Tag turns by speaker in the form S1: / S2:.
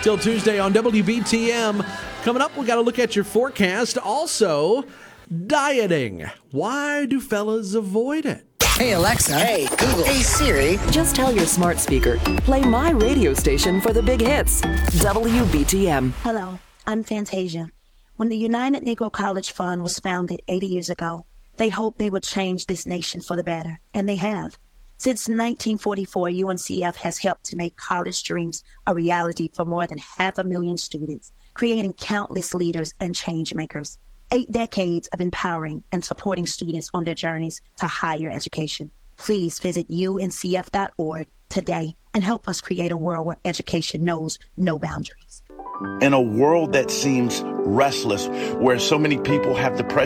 S1: till Tuesday on WBTM. Coming up, we got to look at your forecast. Also, dieting. Why do fellas avoid it?
S2: Hey, Alexa.
S3: Hey, Google.
S2: Hey, Siri.
S4: Just tell your smart speaker, play my radio station for the big hits. WBTM.
S5: Hello, I'm Fantasia. When the United Negro College Fund was founded 80 years ago, they hoped they would change this nation for the better, and they have. Since 1944, UNCF has helped to make college dreams a reality for more than 500,000 students, creating countless leaders and change makers. 8 decades of empowering and supporting students on their journeys to higher education. Please visit uncf.org today and help us create a world where education knows no boundaries.
S6: In a world that seems restless, where so many people have depression,